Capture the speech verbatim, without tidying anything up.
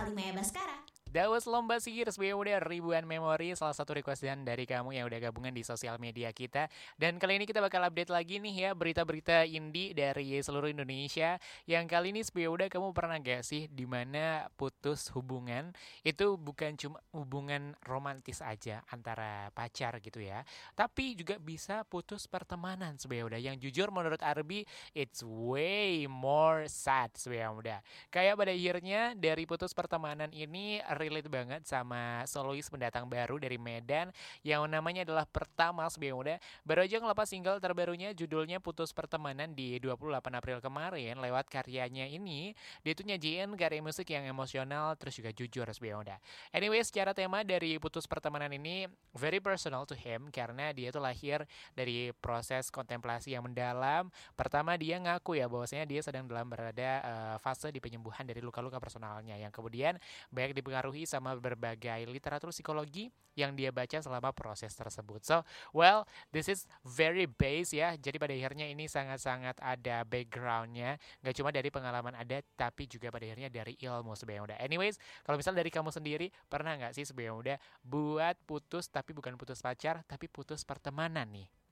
paling Maya Baskara. That was Lomba Sihir, sebenarnya udah ribuan memori, salah satu requestan dari kamu yang udah gabungan di sosial media kita. Dan kali ini kita bakal update lagi nih ya berita-berita indie dari seluruh Indonesia. Yang kali ini sebenarnya udah kamu pernah gak sih dimana putus hubungan itu bukan cuma hubungan romantis aja antara pacar gitu ya, tapi juga bisa putus pertemanan sebenarnya udah. Yang jujur menurut Arbi it's way more sad sebenarnya udah. Kayak pada akhirnya dari putus pertemanan ini relate banget sama solois pendatang baru dari Medan yang namanya adalah Pertama sebenarnya udah baru aja ngelepas single terbarunya judulnya Putus Pertemanan di dua puluh delapan April kemarin. Lewat karyanya ini dia tuh nyajiin karya musik yang emosional terus juga jujur sebenarnya udah. Anyway, secara tema dari Putus Pertemanan ini very personal to him karena dia tuh lahir dari proses kontemplasi yang mendalam. Pertama dia ngaku ya bahwasanya dia sedang dalam berada uh, fase di penyembuhan dari luka-luka personalnya yang kemudian banyak dipengaruhi sama berbagai literatur psikologi yang dia baca selama proses tersebut. So, well, this is very base ya. Jadi pada akhirnya ini sangat-sangat ada backgroundnya. Gak cuma dari pengalaman ada, tapi juga pada akhirnya dari ilmu sebenarnya udah. Anyways, kalau misal dari kamu sendiri, pernah gak sih sebenarnya udah buat putus tapi bukan putus pacar, tapi putus pertemanan nih?